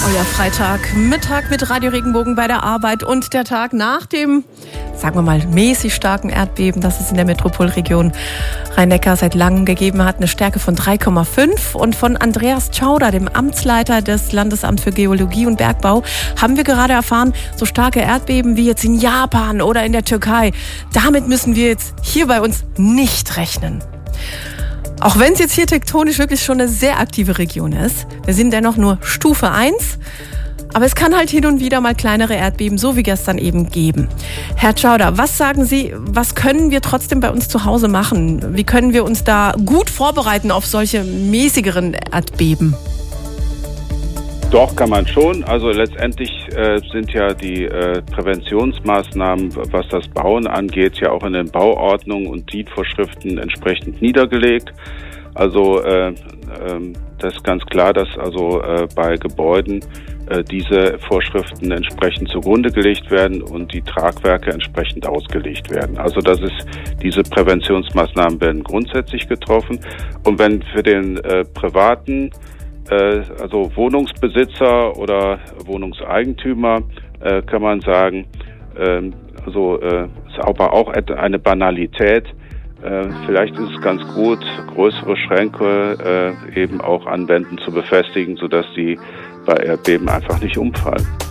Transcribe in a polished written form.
Ja, Freitagmittag mit Radio Regenbogen bei der Arbeit und der Tag nach dem, sagen wir mal, mäßig starken Erdbeben, das es in der Metropolregion Rhein-Neckar seit langem gegeben hat, eine Stärke von 3,5. Und von Andreas Tschauder, dem Amtsleiter des Landesamts für Geologie und Bergbau, haben wir gerade erfahren, so starke Erdbeben wie jetzt in Japan oder in der Türkei, damit müssen wir jetzt hier bei uns nicht rechnen. Auch wenn es jetzt hier tektonisch wirklich schon eine sehr aktive Region ist, wir sind dennoch nur Stufe 1, aber es kann halt hin und wieder mal kleinere Erdbeben, so wie gestern eben, geben. Herr Tschauder, was sagen Sie, was können wir trotzdem bei uns zu Hause machen? Wie können wir uns da gut vorbereiten auf solche mäßigeren Erdbeben? Doch, kann man schon. Also letztendlich sind ja die Präventionsmaßnahmen, was das Bauen angeht, ja auch in den Bauordnungen und DIN-Vorschriften entsprechend niedergelegt. Also das ist ganz klar, dass also bei Gebäuden diese Vorschriften entsprechend zugrunde gelegt werden und die Tragwerke entsprechend ausgelegt werden. Also diese Präventionsmaßnahmen werden grundsätzlich getroffen. Und wenn für den privaten also Wohnungsbesitzer oder Wohnungseigentümer kann man sagen, ist aber auch eine Banalität. Vielleicht ist es ganz gut, größere Schränke eben auch an Wänden zu befestigen, sodass die bei Erdbeben einfach nicht umfallen.